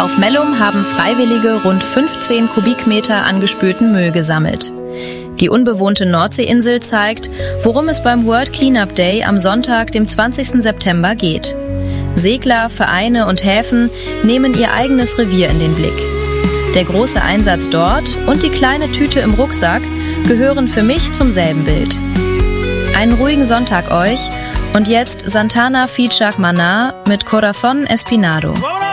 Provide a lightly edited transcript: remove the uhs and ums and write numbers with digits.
Auf Mellum haben Freiwillige rund 15 Kubikmeter angespülten Müll gesammelt. Die unbewohnte Nordseeinsel zeigt, worum es beim World Cleanup Day am Sonntag, dem 20. September geht. Segler, Vereine und Häfen nehmen ihr eigenes Revier in den Blick. Der große Einsatz dort und die kleine Tüte im Rucksack gehören für mich zum selben Bild. Einen ruhigen Sonntag euch und jetzt Santana feat. Maná mit Corazón Espinado.